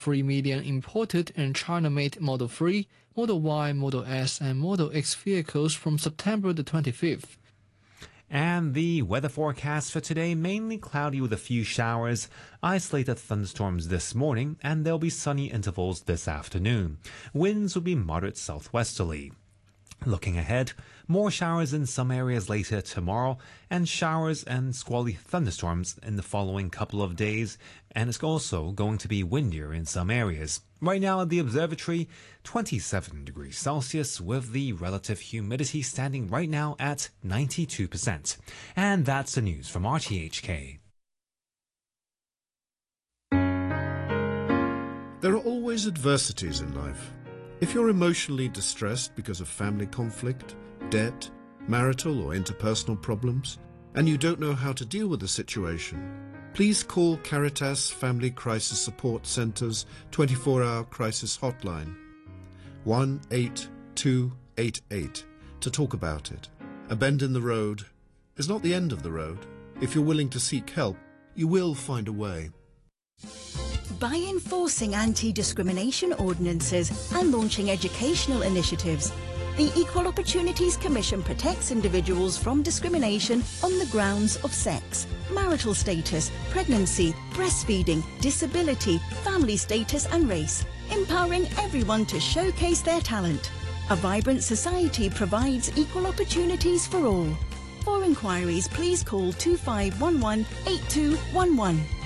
3 million imported and China-made Model 3, Model Y, Model S, and Model X vehicles from September the 25th. And the weather forecast for today, mainly cloudy with a few showers, isolated thunderstorms this morning, and there'll be sunny intervals this afternoon. Winds will be moderate southwesterly. Looking ahead, more showers in some areas later tomorrow, and showers and squally thunderstorms in the following couple of days, and it's also going to be windier in some areas. Right now at the observatory, 27 degrees Celsius with the relative humidity standing right now at 92%. And that's the news from RTHK. There are always adversities in life. If you're emotionally distressed because of family conflict, debt, marital or interpersonal problems, and you don't know how to deal with the situation, please call Caritas Family Crisis Support Centre's 24-hour crisis hotline, 18288, to talk about it. A bend in the road is not the end of the road. If you're willing to seek help, you will find a way. By enforcing anti-discrimination ordinances and launching educational initiatives, the Equal Opportunities Commission protects individuals from discrimination on the grounds of sex, marital status, pregnancy, breastfeeding, disability, family status and race, empowering everyone to showcase their talent. A vibrant society provides equal opportunities for all. For inquiries, please call 2511 8211.